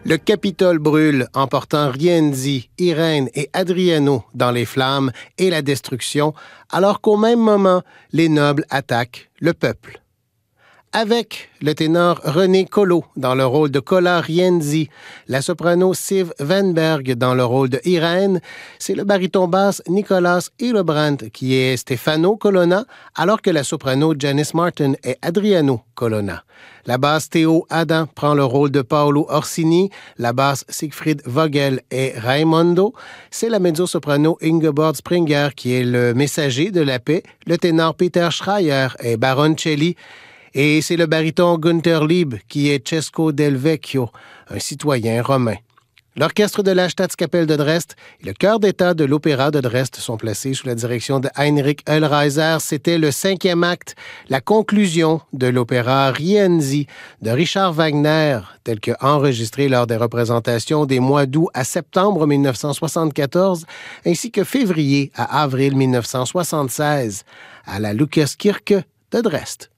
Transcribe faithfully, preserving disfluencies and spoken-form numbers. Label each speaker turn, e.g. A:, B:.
A: Le Capitole brûle, emportant Rienzi, Irène et Adriano dans les flammes et la destruction, alors qu'au même moment, les nobles attaquent le peuple. Avec le ténor René Collot dans le rôle de Cola Rienzi, la soprano Siv Wenberg dans le rôle de Irène, c'est le baryton basse Nicolas Hillebrand qui est Stefano Colonna, alors que la soprano Janice Martin est Adriano Colonna. La basse Théo Adam prend le rôle de Paolo Orsini, la basse Siegfried Vogel est Raimondo, c'est la mezzo-soprano Ingeborg Springer qui est le messager de la paix, le ténor Peter Schreier est Baroncelli, et c'est le baryton Günther Lieb qui est Cesco del Vecchio, un citoyen romain. L'orchestre de la Staatskapelle de Dresde et le chœur d'État de l'Opéra de Dresde sont placés sous la direction de Heinrich Oellreiser. C'était le cinquième acte, la conclusion de l'opéra Rienzi de Richard Wagner, tel que enregistré lors des représentations des mois d'août à septembre mille neuf cent soixante-quatorze, ainsi que février à avril mille neuf cent soixante-seize, à la Lukaskirche de Dresde.